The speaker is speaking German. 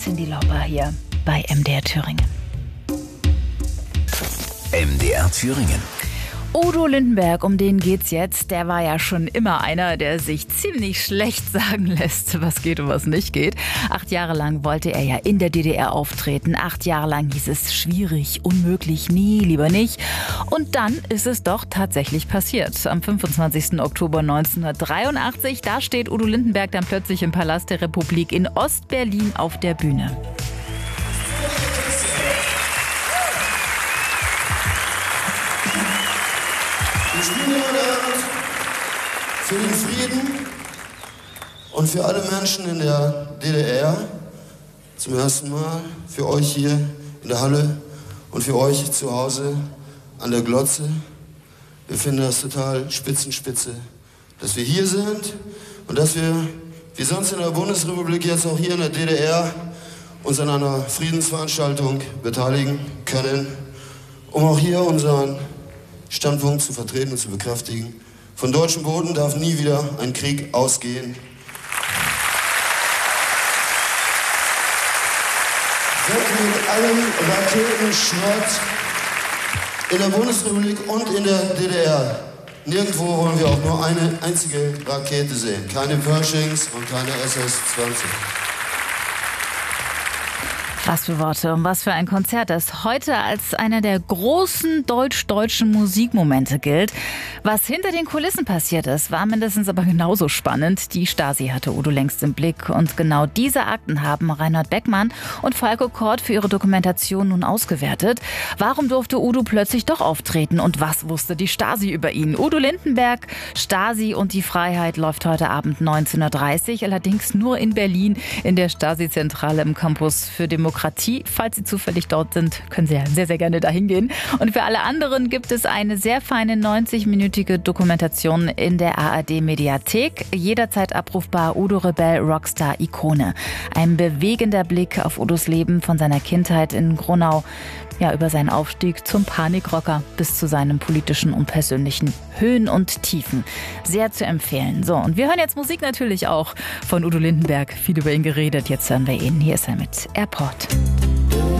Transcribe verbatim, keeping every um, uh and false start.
Cyndi Lauper hier bei M D R Thüringen. M D R Thüringen. Udo Lindenberg, um den geht's jetzt. Der war ja schon immer einer, der sich ziemlich schlecht sagen lässt, was geht und was nicht geht. Acht Jahre lang wollte er ja in der D D R auftreten. Acht Jahre lang hieß es schwierig, unmöglich, nie, lieber nicht. Und dann ist es doch tatsächlich passiert. Am fünfundzwanzigsten Oktober neunzehnhundertdreiundachtzig, da steht Udo Lindenberg dann plötzlich im Palast der Republik in Ostberlin auf der Bühne. Wir spielen heute Abend für den Frieden und für alle Menschen in der D D R. Zum ersten Mal für euch hier in der Halle und für euch zu Hause an der Glotze. Wir finden das total spitzenspitze, dass wir hier sind und dass wir, wie sonst in der Bundesrepublik, jetzt auch hier in der D D R uns an einer Friedensveranstaltung beteiligen können, um auch hier unseren Standpunkt zu vertreten und zu bekräftigen. Von deutschem Boden darf nie wieder ein Krieg ausgehen. Weg mit allem Raketenschrott in der Bundesrepublik und in der D D R. Nirgendwo wollen wir auch nur eine einzige Rakete sehen. Keine Pershings und keine S S zwanzig. Was für Worte und was für ein Konzert, das heute als einer der großen deutsch-deutschen Musikmomente gilt. Was hinter den Kulissen passiert ist, war mindestens aber genauso spannend. Die Stasi hatte Udo längst im Blick und genau diese Akten haben Reinhard Beckmann und Falco Kort für ihre Dokumentation nun ausgewertet. Warum durfte Udo plötzlich doch auftreten und was wusste die Stasi über ihn? Udo Lindenberg, Stasi und die Freiheit läuft heute Abend neunzehn Uhr dreißig, allerdings nur in Berlin in der Stasi-Zentrale im Campus für Demokratie. Falls Sie zufällig dort sind, können Sie ja sehr, sehr gerne dahin gehen. Und für alle anderen gibt es eine sehr feine neunzig-minütige Dokumentation in der A R D-Mediathek. Jederzeit abrufbar: Udo Rebell, Rockstar, Ikone. Ein bewegender Blick auf Udos Leben von seiner Kindheit in Gronau, ja, über seinen Aufstieg zum Panikrocker bis zu seinen politischen und persönlichen Höhen und Tiefen. Sehr zu empfehlen. So, und wir hören jetzt Musik natürlich auch von Udo Lindenberg. Viel über ihn geredet. Jetzt hören wir ihn. Hier ist er mit Airport.